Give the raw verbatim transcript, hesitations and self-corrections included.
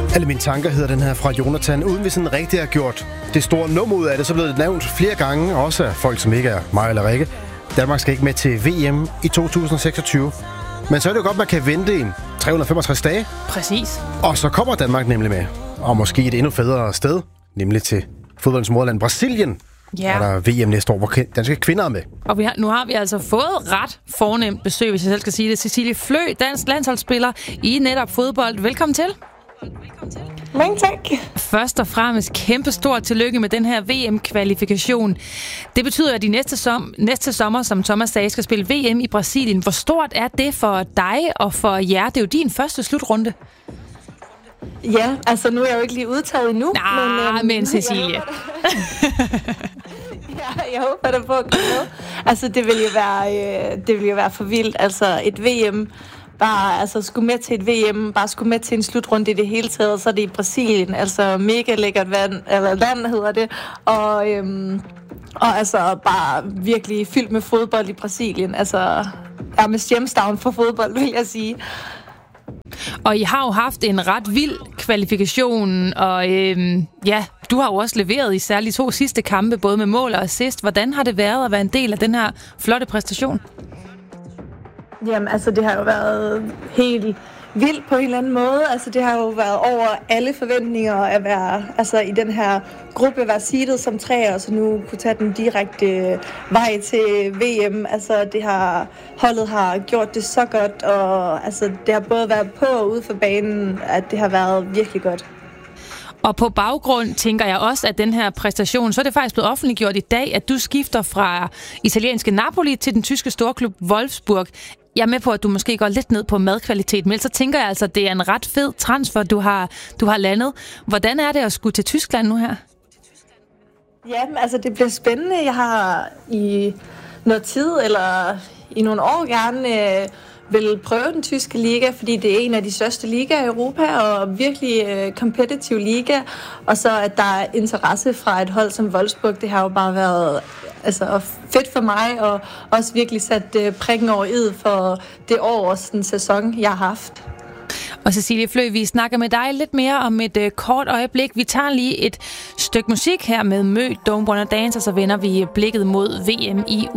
Alle mine tanker hedder den her fra Jonathan, uden vi sådan rigtig har gjort det store nummer ud af det, så blev det nævnt flere gange, også af folk, som ikke er mig eller Rikke. Danmark skal ikke med til V M i to tusind seksogtyve. Men så er det jo godt, man kan vente i tre hundrede og femogtres dage. Præcis. Og så kommer Danmark nemlig med. Og måske et endnu federe sted, nemlig til fodboldens moderland Brasilien. Ja. Er der V M næste år, hvor danske kvinder er med. Og vi har, nu har vi altså fået ret fornemt besøg, hvis jeg selv skal sige det. Cecilie Flø, dansk landsholdsspiller i netop fodbold. Velkommen til. Velkommen til. Mange tak. Først og fremmest kæmpe stort tillykke med den her V M-kvalifikation. Det betyder, at de næste, som, næste sommer, som Thomas sagde, skal spille V M i Brasilien. Hvor stort er det for dig og for jer? Det er jo din første slutrunde. Ja, altså nu er jeg jo ikke lige udtaget endnu. Nej, men, øhm, men Cecilie. Ja, jeg håber da på at komme med. Altså det vil jo være, øh, det vil jo være for vildt. Altså et V M, bare altså skulle med til et V M, bare skulle med til en slutrunde i det hele taget, så er det i Brasilien. Altså mega lækkert vand, eller land hedder det. Og, øhm, og altså bare virkelig fyldt med fodbold i Brasilien. Altså er med hjemstavn for fodbold, vil jeg sige. Og I har jo haft en ret vild kvalifikation, og øhm, ja, du har jo også leveret i særligt to sidste kampe, både med mål og assist. Hvordan har det været at være en del af den her flotte præstation? Jamen, altså det har jo været helt vildt på en eller anden måde. Altså det har jo været over alle forventninger at være altså i den her gruppe, være seedet som tre, og så nu kunne tage den direkte vej til V M. Altså det har, holdet har gjort det så godt, og altså det har både været på og ude for banen, at det har været virkelig godt. Og på baggrund tænker jeg også, at den her præstation, så er det faktisk blevet offentliggjort i dag, at du skifter fra italienske Napoli til den tyske storklub Wolfsburg. Jeg er med på, at du måske går lidt ned på madkvalitet, men så tænker jeg altså, at det er en ret fed transfer, du har, du har landet. Hvordan er det at skulle til Tyskland nu her? Jamen, altså det bliver spændende. Jeg har i noget tid, eller i nogle år gerne øh, vil prøve den tyske liga, fordi det er en af de største ligaer i Europa, og virkelig øh, competitive liga. Og så at der er interesse fra et hold som Wolfsburg, det har jo bare været altså, fedt for mig, og også virkelig sat øh, prikken over i'et for det år og den sæson, jeg har haft. Og Cecilie Flø, vi snakker med dig lidt mere om et øh, kort øjeblik. Vi tager lige et stykke musik her med Mø, Don't Wanna Dance, og så vender vi blikket mod V M i